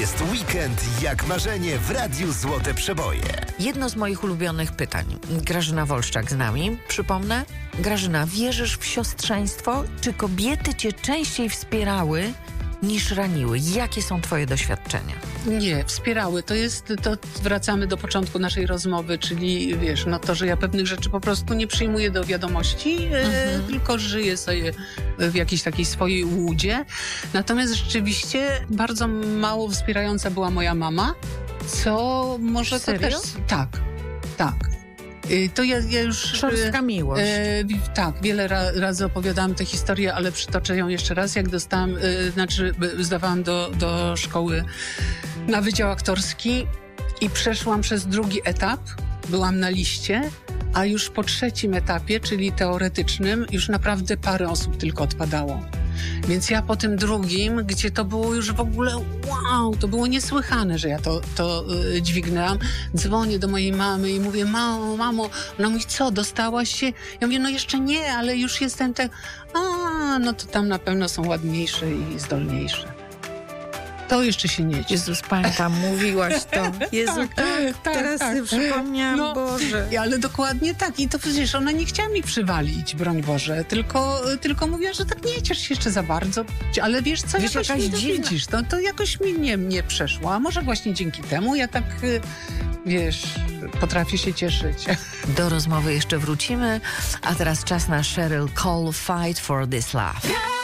jest weekend jak marzenie w Radiu Złote Przeboje. Jedno z moich ulubionych pytań. Grażyna Wolszczak z nami. Przypomnę, Grażyna, wierzysz w siostrzeństwo? Czy kobiety cię częściej wspierały niż raniły? Jakie są twoje doświadczenia? Nie, wspierały. To wracamy do początku naszej rozmowy, czyli wiesz, to, że ja pewnych rzeczy po prostu nie przyjmuję do wiadomości, tylko żyję sobie w jakiejś takiej swojej łudzie. Natomiast rzeczywiście bardzo mało wspierająca była moja mama, co może Serio? to też... Tak. To ja już... Szorstka miłość. Tak, wiele razy opowiadałam tę historię, ale przytoczę ją jeszcze raz. Jak zdawałam do szkoły na wydział aktorski i przeszłam przez drugi etap, byłam na liście, a już po trzecim etapie, czyli teoretycznym, już naprawdę parę osób tylko odpadało. Więc ja po tym drugim, gdzie to było już w ogóle wow, to było niesłychane, że ja to dźwignęłam. Dzwonię do mojej mamy i mówię, mamo, ona mówi, co, dostałaś się? Ja mówię, no jeszcze nie, ale już jestem no to tam na pewno są ładniejsze i zdolniejsze. To jeszcze się nie dzieje. Jezus, pamiętam, mówiłaś to. Jezu, tak, teraz sobie przypomniałam, Boże. Ale dokładnie tak. I to przecież ona nie chciała mi przywalić, broń Boże, tylko mówiła, że tak nie ciesz się jeszcze za bardzo. Ale wiesz co, jakoś mi to widzisz, to jakoś mi nie przeszło. A może właśnie dzięki temu ja tak, wiesz, potrafię się cieszyć. Do rozmowy jeszcze wrócimy, a teraz czas na Cheryl Cole, Fight for this Love.